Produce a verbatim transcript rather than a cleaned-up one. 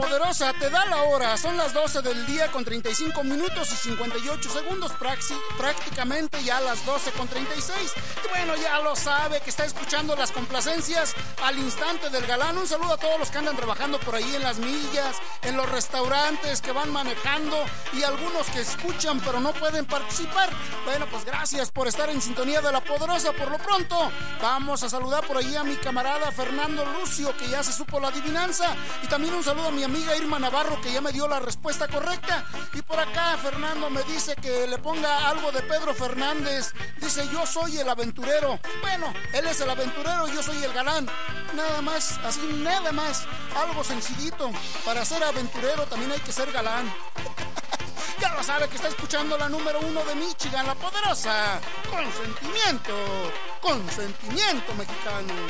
Poderosa te da la hora. Son las doce del día con treinta y cinco minutos y cincuenta y ocho segundos, prácticamente ya las doce con treinta y seis. Y bueno, ya lo sabe que está escuchando las complacencias al instante del galán. Un saludo a todos los que andan trabajando por ahí en las millas, en los restaurantes, que van manejando, y algunos que escuchan pero no pueden participar. Bueno, pues gracias por estar en sintonía de La Poderosa. Por lo pronto, vamos a saludar por ahí a mi camarada Fernando Lucio, que ya se supo la adivinanza, y también un saludo a mi amiga Irma Navarro, que ya me dio la respuesta correcta. Y por acá Fernando me dice que le ponga algo de Pedro Fernández. Dice: yo soy el aventurero. Bueno, él es el aventurero, yo soy el galán. Nada más, así nada más. Algo sencillito. Para ser aventurero también hay que ser galán. Ya lo sabe que está escuchando la número uno de Michigan, La Poderosa. Con sentimiento, con sentimiento mexicano.